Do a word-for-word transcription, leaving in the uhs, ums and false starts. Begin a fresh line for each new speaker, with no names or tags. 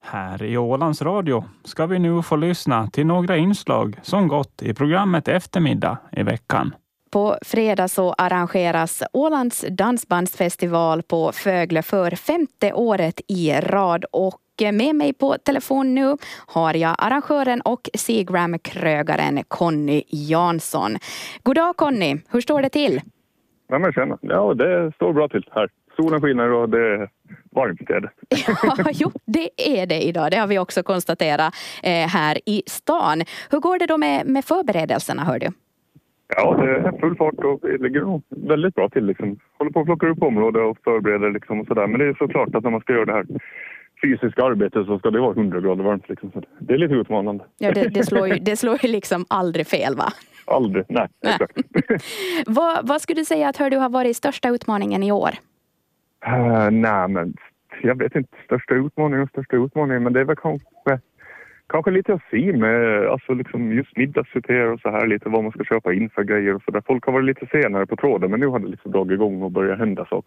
Här i Ålands Radio ska vi nu få lyssna till några inslag som gått i programmet Eftermiddag i veckan.
På fredag så arrangeras Ålands dansbandsfestival på Fögle för femte året i rad, och med mig på telefon nu har jag arrangören och Seagram-krögaren Conny Jansson. God dag Conny, hur står det till?
Ja, men känner. Ja, det står bra till här. Solen skiner och det är varmt är det.
Ja, jo, det är det idag. Det har vi också konstaterat eh, här i stan. Hur går det då med, med förberedelserna, hör du?
Ja, det är full fart och det ligger nog väldigt bra till. Liksom. Håller på att plocka upp området och förbereder liksom och sådär. Men det är såklart att när man ska göra det här fysiska arbetet så ska det vara hundra grader varmt. Liksom. Så det är lite utmanande.
Ja, det, det, slår ju, det slår ju liksom aldrig fel, va?
Aldrig, nej. Exakt.
vad, vad skulle du säga att hör du har varit största utmaningen i år?
Uh, nej, men jag vet inte. Största utmaningen och största utmaningen. Men det är väl kanske, kanske lite att se med alltså liksom just middagssorter och så här. Lite vad man ska köpa in för grejer och så där. Folk har varit lite senare på tråden, men nu har det liksom dragit igång och börjat hända saker.